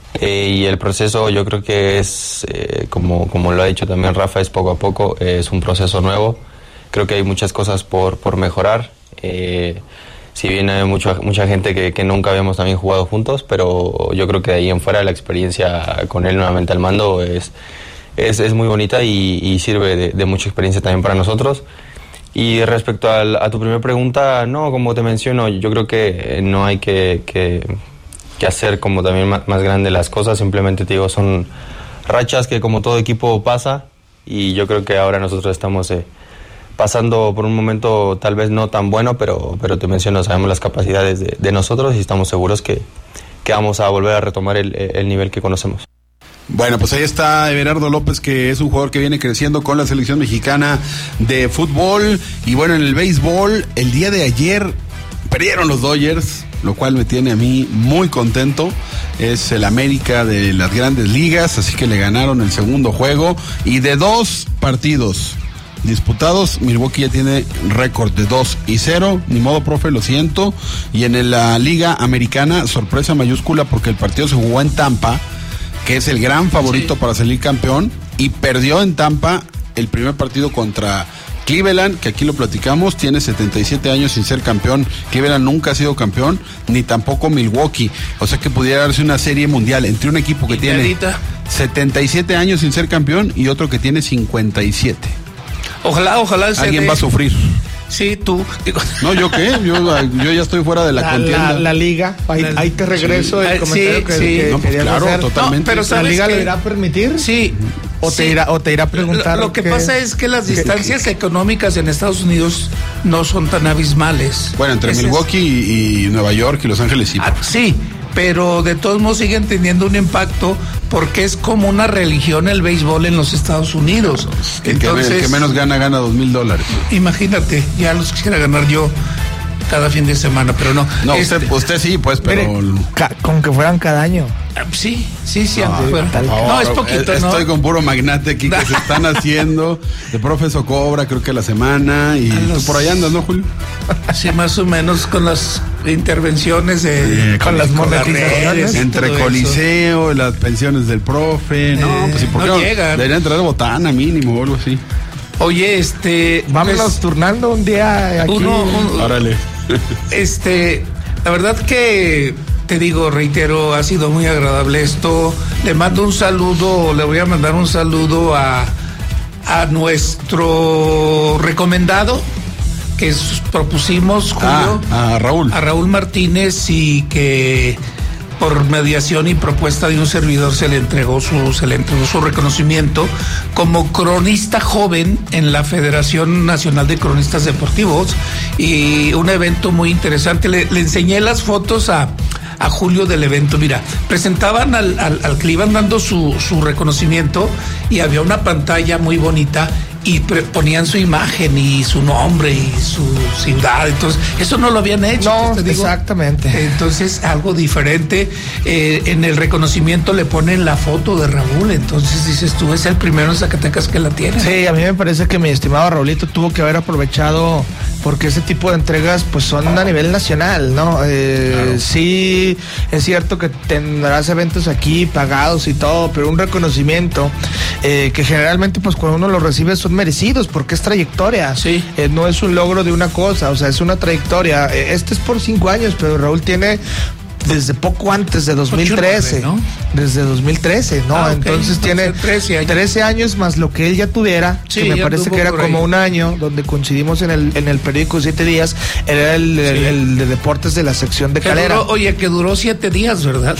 Y el proceso yo creo que es, como lo ha dicho también Rafa, es poco a poco, es un proceso nuevo. Creo que hay muchas cosas por mejorar. Si bien hay mucha gente que nunca habíamos también jugado juntos, pero yo creo que de ahí en fuera la experiencia con él nuevamente al mando es muy bonita y sirve de mucha experiencia también para nosotros. Y respecto a tu primera pregunta, no, como te menciono, yo creo que no hay que hacer como también más grande las cosas. Simplemente te digo, son rachas que como todo equipo pasa, y yo creo que ahora nosotros estamos pasando por un momento tal vez no tan bueno, pero te menciono, sabemos las capacidades de nosotros y estamos seguros que vamos a volver a retomar el nivel que conocemos. Bueno, pues ahí está Everardo López, que es un jugador que viene creciendo con la selección mexicana de fútbol. Y bueno, en el béisbol, el día de ayer perdieron los Dodgers, lo cual me tiene a mí muy contento. Es el América de las grandes ligas, así que le ganaron el segundo juego. Y de 2 partidos disputados, Milwaukee ya tiene récord de 2-0. Ni modo, profe, lo siento. Y en la Liga Americana, sorpresa mayúscula, porque el partido se jugó en Tampa, que es el gran favorito para salir campeón, y perdió en Tampa el primer partido contra Cleveland, que aquí lo platicamos, tiene 77 años sin ser campeón. Cleveland nunca ha sido campeón, ni tampoco Milwaukee. O sea que pudiera darse una serie mundial entre un equipo que tiene 77 años sin ser campeón y otro que tiene 57. Ojalá alguien va a sufrir. Sí, tú. No, ¿yo qué? Yo ya estoy fuera de la contienda. La liga, ahí te regreso el comentario que no, pues claro, hacer. Totalmente. No, pero ¿la liga lo irá a permitir? Sí. ¿O te irá a preguntar? Lo que pasa es que las distancias económicas en Estados Unidos no son tan abismales. Bueno, entre Milwaukee y Nueva York y Los Ángeles sí. Sí, pero de todos modos siguen teniendo un impacto porque es como una religión el béisbol en los Estados Unidos. Entonces, el que menos gana $2,000. Imagínate, ya los quisiera ganar yo cada fin de semana, pero no. No, usted sí, pues, pero... Mire, con que fueran cada año. Sí, aunque fuera. No, es poquito, ¿no? Estoy con puro magnate aquí que se están haciendo. De profesor cobra, creo que la semana. Y tú por allá andas, ¿no, Julio? Sí, más o menos con las intervenciones con las monetizaciones. Entre Coliseo, las pensiones del profe. No, pues sí, ¿por qué no llegan? Deberían traer botana mínimo o algo así. Oye, vámonos pues, turnando un día aquí. Órale. La verdad que te digo, reitero, ha sido muy agradable esto. Le mando un saludo, le voy a mandar un saludo a nuestro recomendado que propusimos, Julio. A Raúl. A Raúl Martínez, y que por mediación y propuesta de un servidor se le entregó su reconocimiento como cronista joven en la Federación Nacional de Cronistas Deportivos, y un evento muy interesante. Le enseñé las fotos a Julio del evento. Mira, presentaban al que le iban dando su reconocimiento, y había una pantalla muy bonita y ponían su imagen y su nombre y su ciudad. Entonces, eso no lo habían hecho. No, te digo. Exactamente. Entonces, algo diferente. En el reconocimiento le ponen la foto de Raúl. Entonces, dices tú, es el primero en Zacatecas que la tiene. Sí, a mí me parece que mi estimado Raulito tuvo que haber aprovechado, porque ese tipo de entregas pues son a nivel nacional, ¿no? Claro. Sí, es cierto que tendrás eventos aquí pagados y todo, pero un reconocimiento que generalmente pues cuando uno lo recibe son merecidos, porque es trayectoria. Sí. No es un logro de una cosa, o sea, es una trayectoria. Este es por 5 años, pero Raúl tiene desde poco antes de 2013, 9, ¿no? Desde 2013, ¿no? Okay. Entonces tiene 13 años más lo que él ya tuviera, sí, que me parece que era como un año, donde coincidimos en el periódico 7 días, era el de deportes de la sección de Calera. Que duró 7 días, ¿verdad?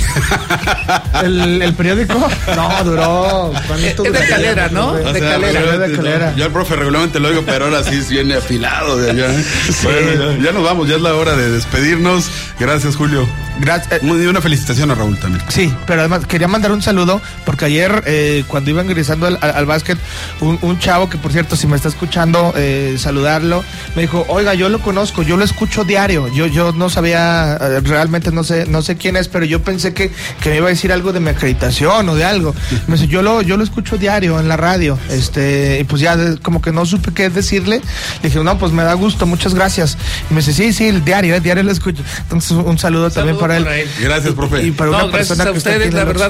¿El periódico? No, duró... Es de Calera, ¿no? De Calera. Yo al profe regularmente lo digo, pero ahora sí viene afilado de allá. Sí. Bueno, ya nos vamos, ya es la hora de despedirnos. Gracias, Julio. Gracias. Una felicitación a Raúl también. Sí, pero además quería mandar un saludo, porque ayer cuando iba ingresando al básquet, un chavo que, por cierto, si me está escuchando, saludarlo, me dijo, oiga, yo lo conozco, yo lo escucho diario. Yo no sabía, realmente no sé quién es, pero yo pensé que me iba a decir algo de mi acreditación o de algo. Me dice, yo lo escucho diario en la radio, y pues ya como que no supe qué decirle. Le dije, no, pues me da gusto, muchas gracias. Y me dice, sí, el diario lo escucho. Entonces un saludo también para él. Gracias, profe. Y para una persona que ustedes, está aquí la verdad.